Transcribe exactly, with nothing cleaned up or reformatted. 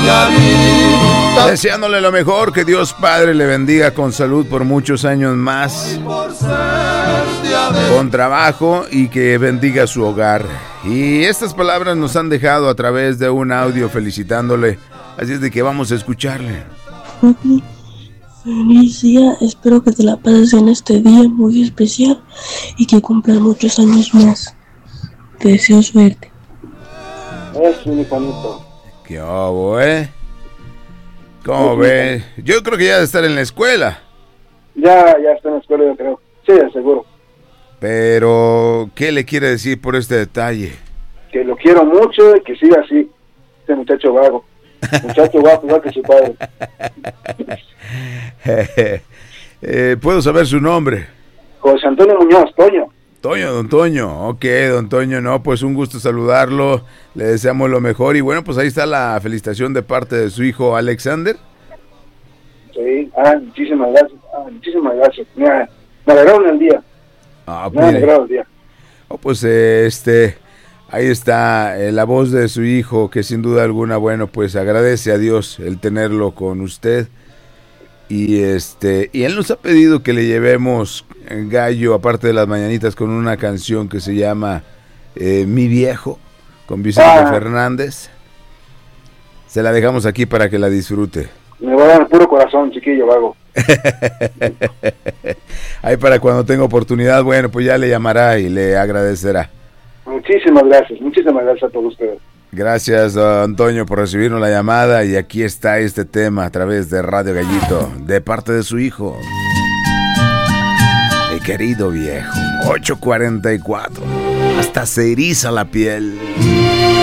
Deseándole lo mejor, que Dios Padre le bendiga con salud por muchos años más, con trabajo, y que bendiga su hogar. Y estas palabras nos han dejado a través de un audio felicitándole, así es de que vamos a escucharle. Papi, feliz día, espero que te la pases en este día muy especial y que cumplas muchos años más. Te deseo suerte. Eso, mi Juanito. ¿Qué hago, eh? ¿Cómo ve? Yo creo que ya debe estar en la escuela. Ya, ya está en la escuela, yo creo. Sí, seguro. Pero, ¿qué le quiere decir por este detalle? Que lo quiero mucho y que siga así. Este muchacho vago. Muchacho guapo, igual que su padre. eh, ¿Puedo saber su nombre? José Antonio Muñoz, Toño. Toño, don Toño. Ok, don Toño, no, pues un gusto saludarlo. Le deseamos lo mejor. Y bueno, pues ahí está la felicitación de parte de su hijo Alexander. Sí, ah, muchísimas gracias. Ah, muchísimas gracias. Mira, me alegraron el día. Ah, me alegraron el día. Oh, pues eh, este... Ahí está eh, la voz de su hijo, que sin duda alguna, bueno, pues agradece a Dios el tenerlo con usted. Y este y él nos ha pedido que le llevemos gallo, aparte de las mañanitas, con una canción que se llama eh, Mi Viejo, con Vicente ah. Fernández. Se la dejamos aquí para que la disfrute. Me va a dar el puro corazón, chiquillo vago. Ahí para cuando tenga oportunidad, bueno, pues ya le llamará y le agradecerá. Muchísimas gracias, muchísimas gracias a todos ustedes. Gracias, Antonio, por recibirnos la llamada, y aquí está este tema a través de Radio Gallito, de parte de su hijo, mi querido viejo. Ocho cuarenta y cuatro, hasta se eriza la piel.